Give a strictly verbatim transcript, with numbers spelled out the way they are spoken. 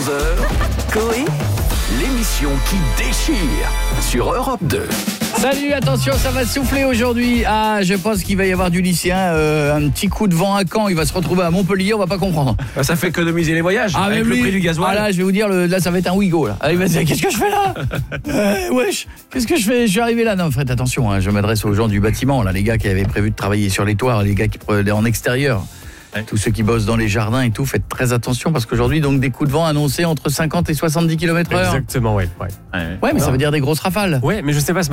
onze heures, Coé, l'émission qui déchire sur Europe deux. Salut, attention, ça va souffler aujourd'hui. Ah, je pense qu'il va y avoir du lycéen, euh, un petit coup de vent à Caen, il va se retrouver à Montpellier, on va pas comprendre. Ça fait économiser les voyages, ah, avec le lui, prix du gasoil. Ah là, je vais vous dire, le, là ça va être un Ouigo là. Ah, il va se dire, qu'est-ce que je fais là euh, Wesh, qu'est-ce que je fais Je suis arrivé là. Non, faites attention, hein, je m'adresse aux gens du bâtiment, là, les gars qui avaient prévu de travailler sur les toits, les gars qui prenaient en extérieur. Tous ceux qui bossent dans les jardins et tout, faites très attention parce qu'aujourd'hui, donc des coups de vent annoncés entre cinquante et soixante-dix kilomètres heure. Exactement, ouais. Ouais, ouais mais ça veut dire des grosses rafales. Ouais, mais je sais pas,